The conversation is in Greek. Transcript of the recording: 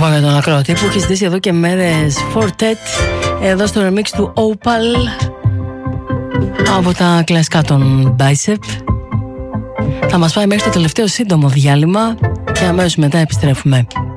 πω για τον ακροατή που έχει ζητήσει εδώ και μέρες Fortet, εδώ στο remix του Opal από τα κλασικά των Bicep. Θα μας πάει μέχρι το τελευταίο σύντομο διάλειμμα και αμέσως μετά επιστρέφουμε.